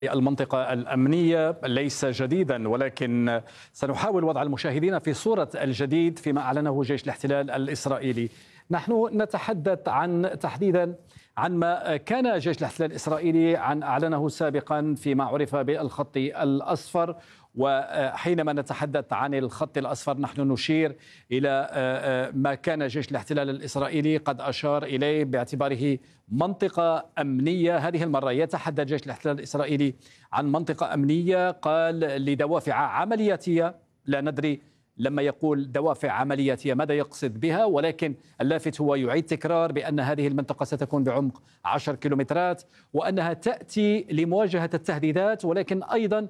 المنطقة الأمنية ليس جديدا، ولكن سنحاول وضع المشاهدين في صورة الجديد فيما أعلنه جيش الاحتلال الإسرائيلي. نحن نتحدث تحديدا عن ما كان جيش الاحتلال الإسرائيلي أعلنه سابقا فيما عرف بالخط الأصفر. وحينما نتحدث عن الخط الأصفر نحن نشير إلى ما كان جيش الاحتلال الإسرائيلي قد أشار إليه باعتباره منطقة أمنية. هذه المرة يتحدث جيش الاحتلال الإسرائيلي عن منطقة أمنية، قال لدوافع عملياتية. لا ندري لما يقول دوافع عملياتية ماذا يقصد بها، ولكن اللافت هو يعيد تكرار بأن هذه المنطقة ستكون بعمق 10 كيلومترات، وأنها تأتي لمواجهة التهديدات ولكن أيضا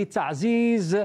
لتعزيز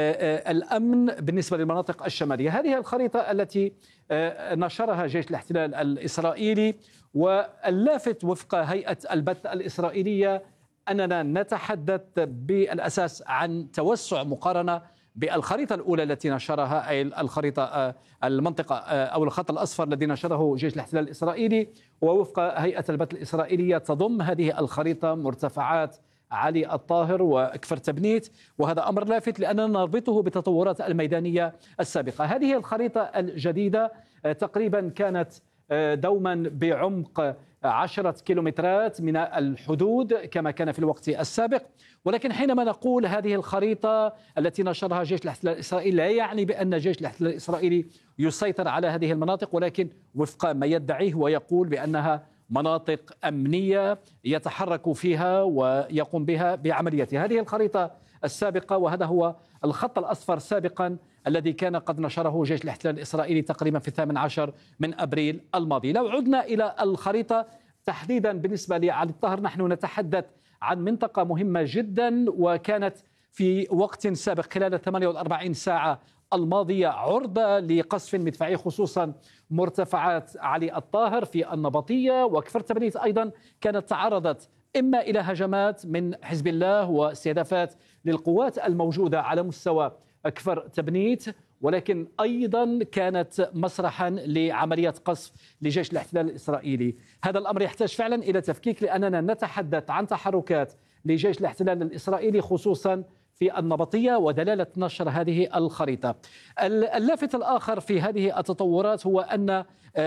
الأمن بالنسبة للمناطق الشمالية. هذه الخريطة التي نشرها جيش الاحتلال الإسرائيلي، واللافت وفق هيئة البث الإسرائيلية أننا نتحدث بالأساس عن توسع مقارنة بالخريطة الأولى التي نشرها، أي الخريطة المنطقة أو الخط الأصفر الذي نشره جيش الاحتلال الإسرائيلي. ووفق هيئة البث الإسرائيلية تضم هذه الخريطة مرتفعات علي الطاهر وكفر تبنيت، وهذا أمر لافت لأننا نربطه بالتطورات الميدانية السابقة. هذه الخريطة الجديدة تقريبا كانت دوما بعمق 10 كيلومترات من الحدود كما كان في الوقت السابق، ولكن حينما نقول هذه الخريطة التي نشرها جيش الاحتلال الإسرائيلي لا يعني بأن جيش الاحتلال الإسرائيلي يسيطر على هذه المناطق، ولكن وفق ما يدعيه ويقول بأنها مناطق أمنية يتحرك فيها ويقوم بها بعملياتها. هذه الخريطة السابقة، وهذا هو الخط الأصفر سابقا الذي كان قد نشره جيش الاحتلال الإسرائيلي تقريبا في 18 من أبريل الماضي. لو عدنا إلى الخريطة تحديدا بالنسبة لعلي الطاهر، نحن نتحدث عن منطقة مهمة جدا، وكانت في وقت سابق خلال 48 ساعة الماضية عرضة لقصف مدفعي، خصوصا مرتفعات علي الطاهر في النبطية وكفر تبنيت أيضا كانت تعرضت إما إلى هجمات من حزب الله واستهدافات للقوات الموجودة على مستوى كفر تبنيت، ولكن أيضا كانت مسرحا لعمليات قصف لجيش الاحتلال الإسرائيلي. هذا الأمر يحتاج فعلا إلى تفكيك، لأننا نتحدث عن تحركات لجيش الاحتلال الإسرائيلي خصوصا في النبطية ودلالة نشر هذه الخريطة. اللافت الآخر في هذه التطورات هو أن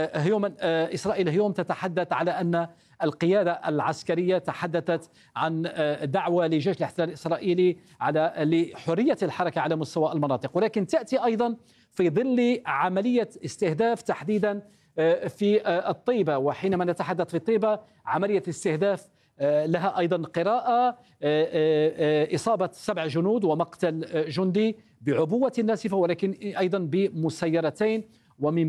إسرائيل اليوم تتحدث على أن القيادة العسكرية تحدثت عن دعوة لجيش الاحتلال الإسرائيلي لحرية الحركة على مستوى المناطق، ولكن تأتي أيضا في ظل عملية استهداف تحديدا في الطيبة. وحينما نتحدث في الطيبة عملية استهداف لها أيضا قراءة إصابة 7 جنود ومقتل جندي بعبوة ناسفة، ولكن أيضا بمسيرتين، ومن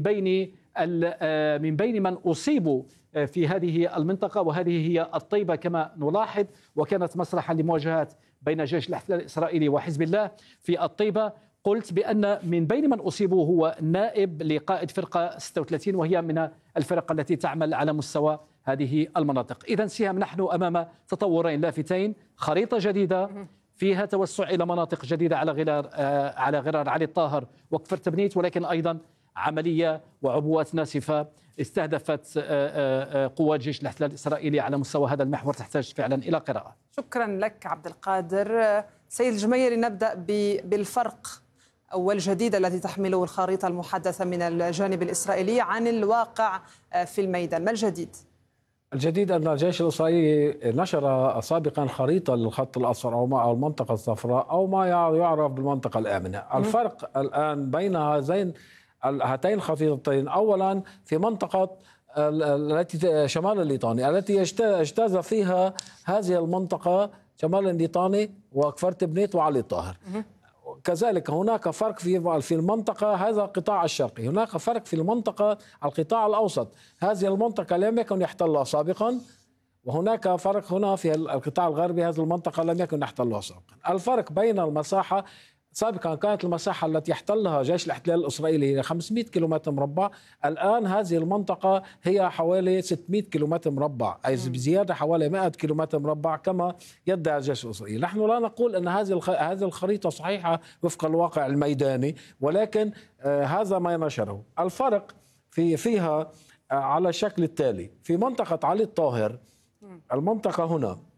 بين من أصيبوا في هذه المنطقة، وهذه هي الطيبة كما نلاحظ، وكانت مسرحا لمواجهات بين جيش الاحتلال الإسرائيلي وحزب الله في الطيبة. قلت بأن من بين من أصيبوا هو نائب لقائد فرقة 36، وهي من الفرق التي تعمل على مستوى هذه المناطق. إذن سهام، نحن أمام تطورين لافتين: خريطة جديدة فيها توسع إلى مناطق جديدة على غرار علي الطاهر وكفر تبنيت، ولكن أيضا عملية وعبوات ناسفة استهدفت قوات جيش الاحتلال الإسرائيلي على مستوى هذا المحور، تحتاج فعلا إلى قراءة. شكرا لك عبد القادر. سيد الجميري، نبدأ بالفرق والجديد الذي تحمله الخريطة المحدثة من الجانب الإسرائيلي عن الواقع في الميدان. ما الجديد؟ الجديد أن الجيش الإسرائيلي نشر سابقا خريطة للخط الأصفر أو المنطقة الصفراء أو ما يعرف بالمنطقة الآمنة. الفرق الآن بين هاتين الخريطتين: أولا في منطقة التي شمال الليطاني التي اجتاز فيها هذه المنطقة شمال الليطاني وكفر تبنيت وعلي الطاهر. كذلك هناك فرق في المنطقة، هذا القطاع الشرقي. هناك فرق في المنطقة القطاع الأوسط، هذه المنطقة لم يكن يحتلها سابقا، وهناك فرق هنا في القطاع الغربي، هذه المنطقة لم يكن يحتلها سابقا. الفرق بين المساحة: سابقا كانت المساحة التي يحتلها جيش الاحتلال الإسرائيلي هي 500 كيلومتر مربع، الآن هذه المنطقة هي حوالي 600 كيلومتر مربع، أي بزيادة حوالي 100 كيلومتر مربع كما يدعي الجيش الإسرائيلي. نحن لا نقول أن هذه الخريطة صحيحة وفق الواقع الميداني، ولكن هذا ما نشره. الفرق فيها على الشكل التالي: في منطقة علي الطاهر، المنطقة هنا